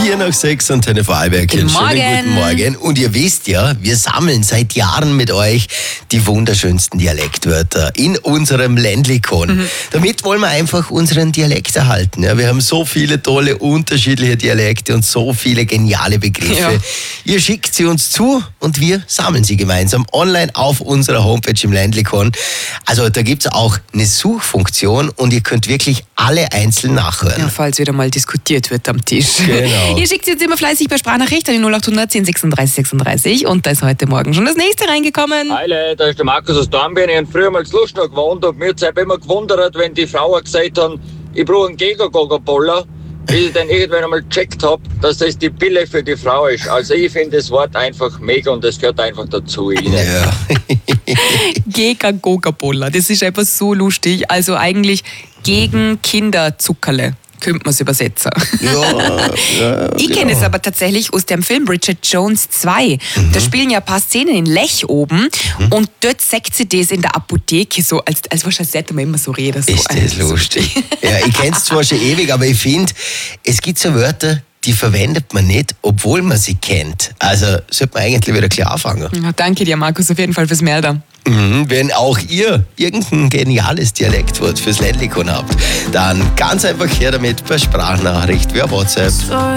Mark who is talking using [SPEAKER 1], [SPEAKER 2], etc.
[SPEAKER 1] 4:06 und Antenne Vorarlberg.
[SPEAKER 2] Guten Morgen.
[SPEAKER 1] Schönen guten Morgen. Und ihr wisst ja, wir sammeln seit Jahren mit euch die wunderschönsten Dialektwörter in unserem Ländlikon. Damit wollen wir einfach unseren Dialekt erhalten. Ja, wir haben so viele tolle, unterschiedliche Dialekte und so viele geniale Begriffe.
[SPEAKER 2] Ja.
[SPEAKER 1] Ihr schickt sie uns zu und wir sammeln sie gemeinsam online auf unserer Homepage im Ländlikon. Also da gibt es auch eine Suchfunktion und ihr könnt wirklich alle einzeln nachhören.
[SPEAKER 2] Ja, falls wieder mal diskutiert wird am Tisch.
[SPEAKER 1] Genau.
[SPEAKER 2] Ihr schickt jetzt immer fleißig per Sprachnachricht an die 0800 10 36 36 und da ist heute Morgen schon das nächste reingekommen.
[SPEAKER 3] Heile, da ist der Markus aus Dornbirn. Ich habe früher mal zu Lustenau gewohnt und mir hat es immer gewundert, wenn die Frauen gesagt haben, ich brauche einen Gego-Gogo-Boller, bis ich dann irgendwann einmal gecheckt habe, dass das die Pille für die Frau ist. Also ich finde das Wort einfach mega und das gehört einfach dazu.
[SPEAKER 1] Ja.
[SPEAKER 2] Gega-Goga-Boller, das ist einfach so lustig. Also eigentlich gegen Kinderzuckerle. Könnte man es übersetzen. Ich kenne es aber tatsächlich aus dem Film Bridget Jones 2. Da spielen ja ein paar Szenen in Lech oben und dort sagt sie das in der Apotheke so, als wahrscheinlich sollte man immer so reden. So.
[SPEAKER 1] Ist das lustig. Ja, ich kenne es zwar schon ewig, aber ich finde, es gibt so Wörter, die verwendet man nicht, obwohl man sie kennt. Also sollte man eigentlich wieder klar anfangen.
[SPEAKER 2] Ja, danke dir, Markus, auf jeden Fall fürs Melden.
[SPEAKER 1] Wenn auch ihr irgendein geniales Dialektwort fürs Ländlikon habt, dann ganz einfach her damit per Sprachnachricht via WhatsApp.